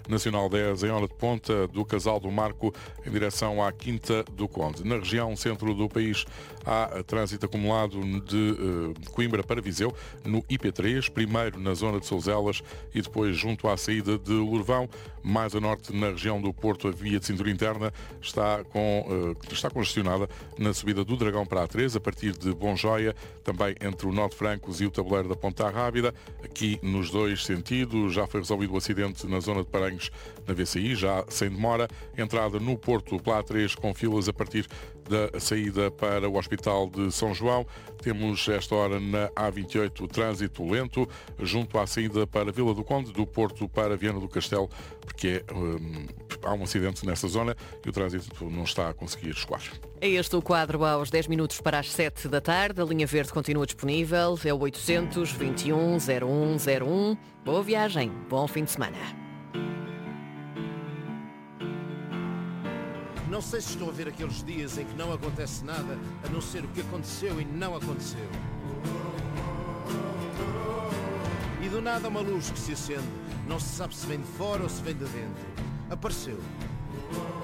Nacional 10 em hora de ponta do Casal do Marco em direção à Quinta do Conde. Na região centro do país há trânsito acumulado de Coimbra para Viseu, no IP3, primeiro na zona de Souzelas e depois junto à saída de Lourvão. Mais a norte, na região do Porto, a via de cintura interna está congestionada na subida do Dragão para a A3, a partir de Bonjoia, também entre o Nó de Francos e o tabuleiro da Ponta Rábida. Aqui nos dois sentidos já foi resolvido o acidente na zona de Paranhos, na VCI, já sem demora. Entrada no Porto pela A3 com filas a partir da saída para o Hospital de São João. Temos esta hora na A28 trânsito lento, junto à saída para Vila do Conde, do Porto para Viana do Castelo, porque há um acidente nessa zona e o trânsito não está a conseguir escoar. É este o quadro aos 10 minutos para as 7 da tarde. A linha verde continua disponível. É o 800-21-0101. Boa viagem, bom fim de semana. Não sei se estou a ver aqueles dias em que não acontece nada, a não ser o que aconteceu e não aconteceu. E do nada uma luz que se acende, não se sabe se vem de fora ou se vem de dentro. Apareceu.